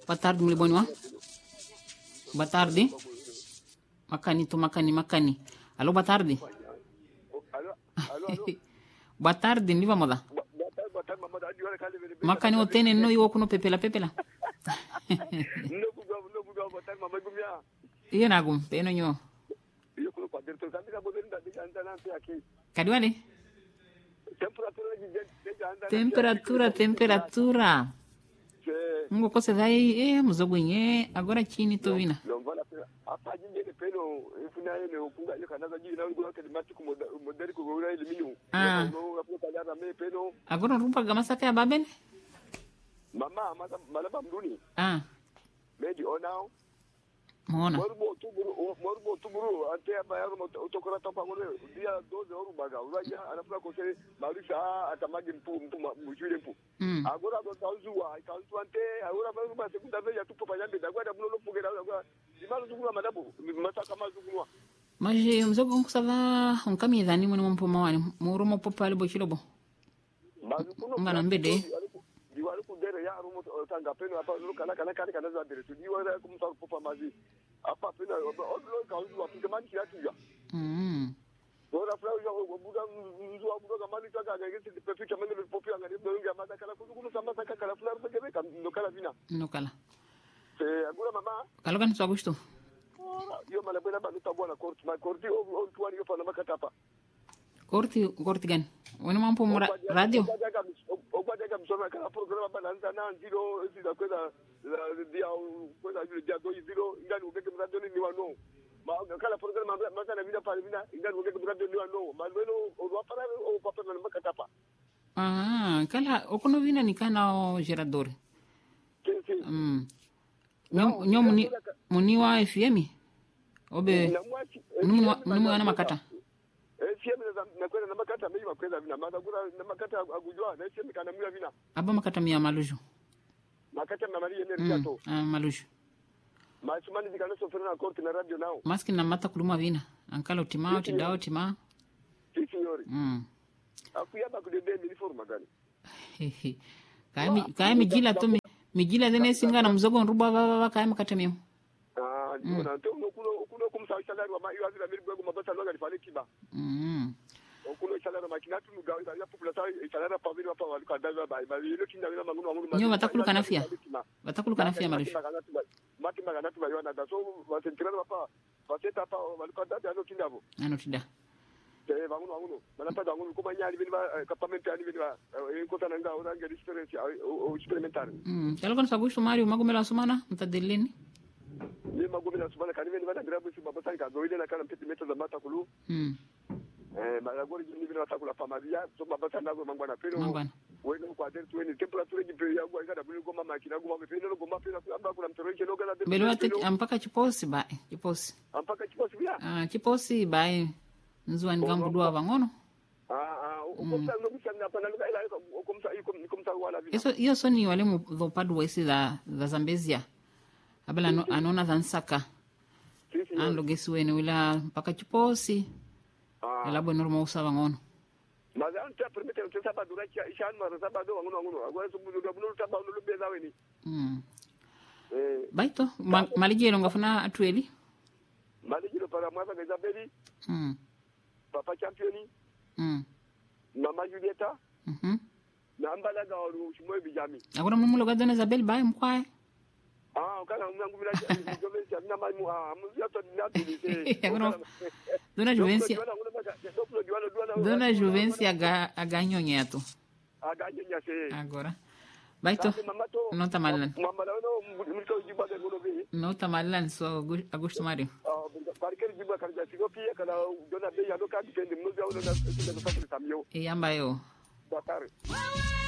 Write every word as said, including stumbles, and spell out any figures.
Boa tarde, Mliboniwa. Boa tarde. Makani tu makani makani. Alô, boa tarde. Alô, alô, alô. Boa tarde, ndiva moda. Boa tarde, boa tarde, mamãe. Adi wala kale vele. Makani otene no iwo kuno pepela pepela. No buga, no buga, boa tarde, mamãe gumia. Iyo nagum, peno nyo. Iyo kuno kwa director kambi na bodeni da diga andana aqui. Kadiwale? Temperatura de diga andana. Temperatura, temperatura. Que Mungu kose dai, eh, muzogwenye, agora chini to vina. não vale a pena. Apa jinje peno, ifuna ele ukunga ile kanaza jini na ngula kele mati ku modeli ku gura ile minu. Ah. No apo kala me peno. Agora rumpa gamasaka ya babene? Mama, mama, malaba mduni. Ah, Meji onao. muona. Morbo tuburu, morbo tuburu, ante abayaro utokora topa ngone dia doze oru baga. Uraja anafuna kose marisha atamagi mpu mpu mjule mpu. Mm. Agora do tauzuwa, tauzu ante agora ba ba sekunda veja tupo panyambe dagwada buno pugera agora. Imalo zungula madabu, masaka mazungulwa. Mas mzogo kusava unkami dhani mwana mpo mawani. Murumo popa alibo chilobo. Mazukuno. Ngana mbede. Diwali kudere ya rumo tanga peno apa lukana kana kana kana za dere. Diwali kumsa popa mazi. Apa pena odlo kauzu apika mani kiatu ya. Mm. Ora fra yo buda nzu abudo kamali taka ngeke pepita mene popi anga ni ndonga mata kala kuzu sama taka kala fra ngeke kam no kala vina. No kala. Se agora mama. Kalogan so gusto. Ora yo mala bena ba luta bona korti ma korti o o tuani yo pana makatapa. Korti, korti gan. Wani mampo mura radio. O kwade kam sona kala programa ba lanza na ndiro isi da kwenda dia kwenda dia do zero ngani ngeke radio ni wano. Ma kala programa masana vida para vida ngani ngeke radio ni wano. Ma weno o wapara o papel na makatapa. Ah, kala okono vina nikana o gerador. Sim, sim. Mm. Nyo nyo muni muni wa F M. Obe muni wa muni wa na makata. Eh, F M na kwenda na makata mimi makwenda vina. Ma kula na makata agujwa na F M kana mwa vina. Aba makata mia malujo. Makata na mali energia to. Ah, malujo. Ma sumani dikana so fena korti na radio nao. Maski na mata kuluma vina. Ankalo timao tidao tima. Si signori. Mm. Akuya ba kudede ni forma gani. Kaya mi kaya mijila to mi mijila zene singa na mzogo nruba baba baba kaya makata mio. Ah, ndio na ndio kuno kuno kumsa salari wa mayo azira miri gwego mabasa loga lifale kiba. Mm. Kuno salari makina tu nuga ya population salari pa vile hapa walikuwa dawa ba ba ile kinda bila manguno manguno. Nyo batakulu kanafia. Batakulu kanafia malujo. Mati magana tu bayona da so basentirana hapa baseta hapa walikuwa dawa ndio kinda hapo. Ano tida. Eh banguno banguno. Manapa banguno kuma nyali bini ba kapamento ani bini ba enkota nanga oranga experience o experimental. Mm. Kalo kan sagusto Mario magomela sumana mtadelini. Ni magomela sumana kaniveni bana grabu si babasa ka doile na kana mpeti meta za mata kulu. Mm. Eh malagori jini bini watakula pamadia so babasa nago mangwana pero. Mangwana. Wenu kwa dere tueni temperature jipe ya kwa kada bini goma makina goma mepeno goma pena amba kuna mtoroje no gala. Belo ate ampaka chiposi ba chiposi. Ampaka chiposi bia. Ah chiposi ba nzwa ngambu dua bangono. Ah ah ukomsa no bisanga pana luka ila ukomsa ukomsa wala vina. Eso iyo soni wale mu do padu wesi da da Zambezia. Abela no, anona dhansaka. Si si. Ando gesiwene wila mpaka chiposi. Ah. Ela bwe norma usaba ngono. Mas anta permite o tsaba durante a ishan mara saba do ngono ngono agora so budo budo taba no lube zawe ni. Mm. Eh Baito ma, malijero ngafuna atweli. malijiro para mwaza Isabeli. Mm. Papa championi. Mm. Mama Julieta. Mhm. Na ambala ga oru shimoy bijami. Agora mumulo gadona Isabel ba mkwae. Ah kana mnangu bila Juventus na mamu ah mziato na bilise. Agora Dona Juvencia. Dona Juvencia aga aganyonya tu. Aganyonya se. Agora. Baito. No tamalan. Mama no mito jiba de gono bi. No tamalan so Augusto Mario. Ah parker jiba karja sigopia kana dona be ya do ka depende muzi au na na samyo. E yamba yo. Boa tarde.